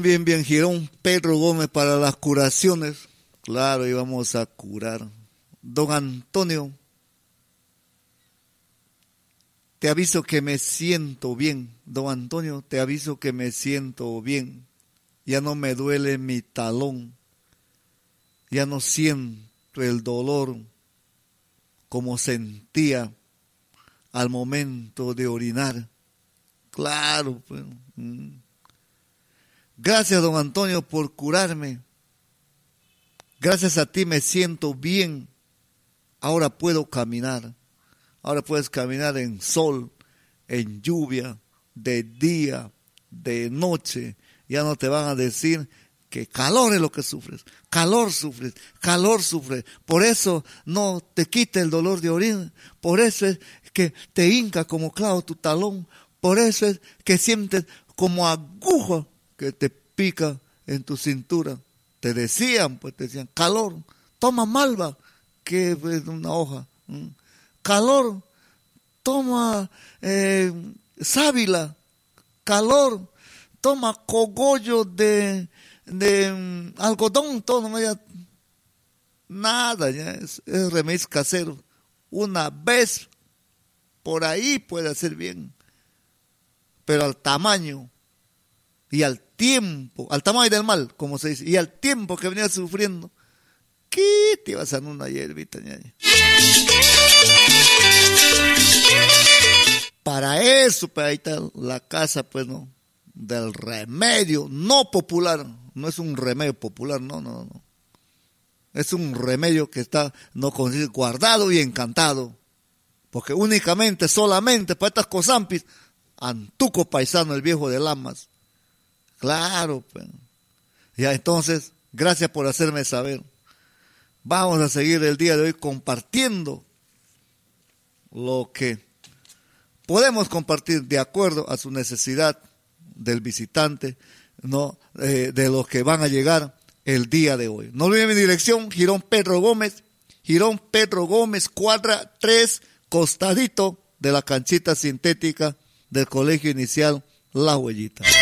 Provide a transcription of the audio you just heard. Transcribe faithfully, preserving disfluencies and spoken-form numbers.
bien, bien, bien, Girón Pedro Gómez para las curaciones. Claro, íbamos a curar. Don Antonio, te aviso que me siento bien. Don Antonio, te aviso que me siento bien. Ya no me duele mi talón. Ya no siento el dolor como sentía al momento de orinar. Claro, pues. Gracias, don Antonio, por curarme. Gracias a ti me siento bien. Ahora puedo caminar. Ahora puedes caminar en sol, en lluvia, de día, de noche. Ya no te van a decir que calor es lo que sufres. Calor sufres, calor sufres. Por eso no te quita el dolor de orina. Por eso es que te hinca como clavo tu talón. Por eso es que sientes como aguja que te pica en tu cintura. Te decían, pues te decían, calor, toma malva, que es una hoja. Calor, toma eh, sábila. Calor, toma cogollo de, de um, algodón, todo, no ya, nada, ya es, es remedio casero. Una vez por ahí puede hacer bien, pero al tamaño y al tiempo, al tamaño del mal, como se dice, y al tiempo que venía sufriendo, ¿qué te ibas a dar una hierbita, ñaña? Para eso, pues ahí está la casa, pues, ¿no? Del remedio, no popular, no es un remedio popular, no, no, no. Es un remedio que está, no consiste, guardado y encantado, porque únicamente, solamente para estas cosampis, Antuco Paisano, el viejo de Lamas. Claro, pues. Ya entonces, gracias por hacerme saber. Vamos a seguir el día de hoy compartiendo lo que podemos compartir de acuerdo a su necesidad del visitante, no eh, de los que van a llegar el día de hoy. No olviden mi dirección, Girón Pedro Gómez, Girón Pedro Gómez, cuadra tres, costadito de la canchita sintética del Colegio Inicial La Huellita.